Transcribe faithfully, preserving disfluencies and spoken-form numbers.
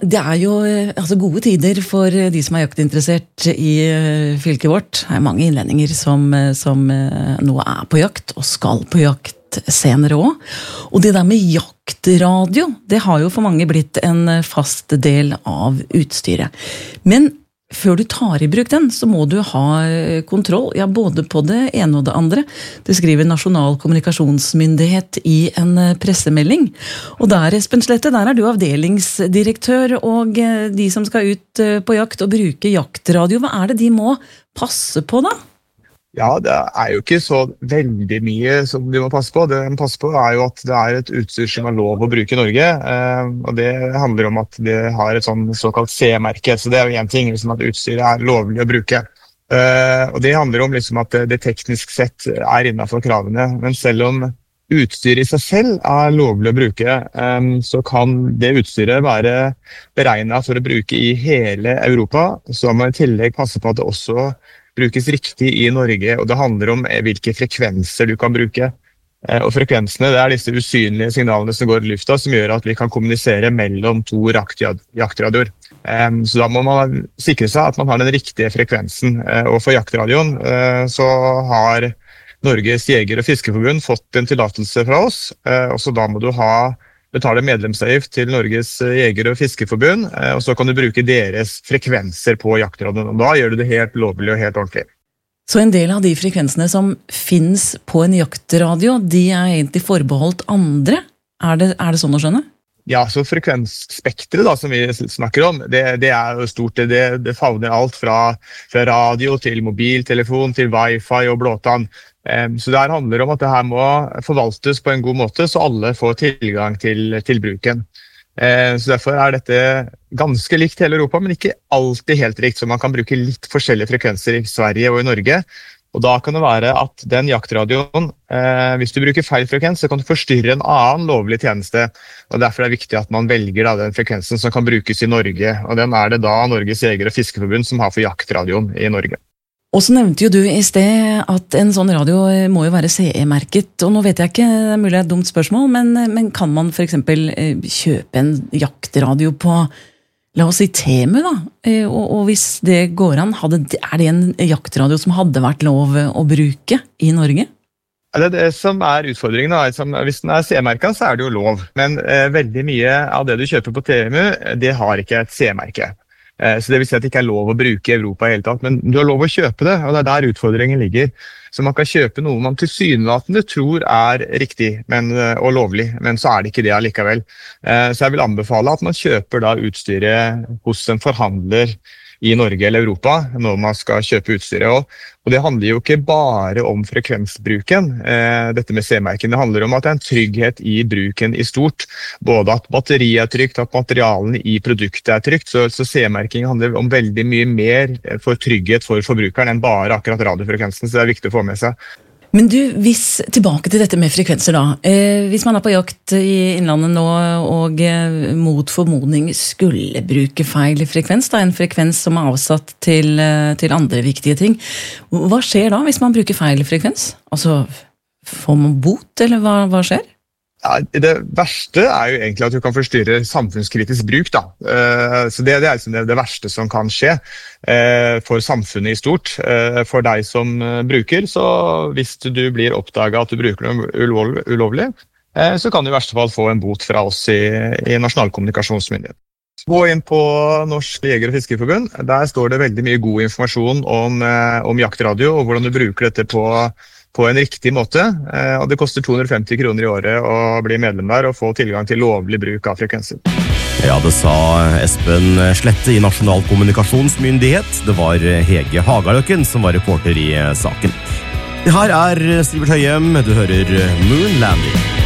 det er jo altså, gode tider for de som er jaktinteressert i uh, fylket vårt. Det er mange innlendinger som, som uh, nå er på jakt, og skal på jakt senere også. Og det der med jaktradio, det har jo for mange blitt en fast del av utstyret. Men før du tar i bruk den, så må du ha kontroll, ja, både på det ene og det andre. Det skriver Nasjonal kommunikasjonsmyndighet i en pressemelding. Og der, Espen Slette, der er du avdelingsdirektør, og de som skal ut på jakt og bruke jaktradio, hva er det de må passe på da? Ja, det er jo ikke så veldig mye som de må passe på. Det de må passe på er jo at det er et utstyr som er lov å bruke i Norge, og det handler om at det har et sånn såkalt C-merke, så det er jo en ting, liksom at utstyret er lovlig å bruke. Og det handler om liksom at det teknisk sett er innenfor kravene, men selv om utstyret i seg selv er lovlig å bruke, så kan det utstyret være beregnet for å bruke i hele Europa, så må man i tillegg passe på at det også brukes riktig i Norge, og det handler om hvilke frekvenser du kan bruke. Og frekvensene, det er disse usynlige signalene som går i lufta, som gjør at vi kan kommunisere mellom to jaktradioer. Så da må man sikre seg at man har den riktige frekvensen. Og for jaktradioen så har Norges Jeger- og Fiskerforbund fått en tillatelse fra oss, og så da må du ha betale medlemsavgift til Norges Jeger- og Fiskerforbund, og så kan du bruke deres frekvenser på jaktradioen, og da gjør du det helt lovlig og helt ordentlig. Så en del av de frekvensene som finnes på en jaktradio, de er egentlig forbeholdt andre? Er det, er det sånn å skjønne? Ja, så frekvensspektret da, som vi snakker om, det, det er jo stort, det, det favner alt fra, fra radio til mobiltelefon til wifi og blåtann. Så det her handler om at det her må forvaltes på en god måte, så alle får tilgang til, til bruken. Så derfor er dette ganske likt i hele Europa, men ikke alltid helt rikt, så man kan bruke litt forskjellige frekvenser i Sverige og i Norge. Og da kan det være at den jaktradioen, hvis du bruker feil frekvens, så kan du forstyrre en annen lovlig tjeneste. Og derfor er det viktig at man velger da, den frekvensen som kan brukes i Norge. Og den er det da Norges Jeger- og Fiskerforbund som har for jaktradioen i Norge. Og så nevnte jo du i sted at en sånn radio må jo være C E-merket, og nå vet jeg ikke, det er mulig et dumt spørsmål, men, men kan man for eksempel kjøpe en jaktradio på, la oss si Temu da, og, og hvis det går an, hadde, er det en jaktradio som hadde vært lov å bruke i Norge? Det er det som er utfordringen da, hvis den er C E-merket så er det jo lov, men eh, veldig mye av det du kjøper på Temu, det har ikke et C E-merke. Så det vil si at det ikke er lov å bruke i Europa i hele tatt, men du har lov å kjøpe det, og det er der utfordringen ligger. Så man kan kjøpe noe man tilsynelatende tror er riktig men, og lovlig, men så er det ikke det allikevel. Så jeg vil anbefale at man kjøper da utstyret hos en forhandler i Norge eller Europa når man skal kjøpe utstyret. Og det handler jo ikke bare om frekvensbruken, dette med C-merken. Det handler om at det er en trygghet i bruken i stort. Både at batteriet er trygt, at materialene i produktet er trygt. Så, så C-merking handler om veldig mye mer for trygghet for forbrukeren enn bare akkurat radiofrekvensen, så det er viktig å få med seg. Men du, hvis, tilbake til dette med frekvenser da, eh, hvis man er på jakt i innlandet nå, og eh, mot formodning skulle bruke feil frekvens, da, en frekvens som er avsatt til, eh, til andre viktige ting, hva skjer da hvis man bruker feil frekvens? Altså, får man bot, eller hva, hva skjer? Ja, det verste er jo egentlig at du kan forstyrre samfunnskritisk bruk da. Så det, det er liksom det, det verste som kan skje for samfunnet i stort. For deg som bruker, så hvis du blir oppdaget at du bruker noe ulovlig, ulovlig så kan du i verste fall få en bot fra oss i, i Nasjonal kommunikasjonsmyndighet. Gå inn på Norsk Jeger- og Fiskerforbund. Der står det veldig mye god informasjon om, om jaktradio og hvordan du bruker dette på på en riktig måte, og det koster to hundre og femti kroner i året å bli medlem der og få tilgang til lovlig bruk av frekvenser. Ja, det sa Espen Slette i Nasjonal kommunikasjonsmyndighet. Det var Hege Hagaløkken som var reporter i saken. Det her er Sivert Høyem, du hører Moon Landing.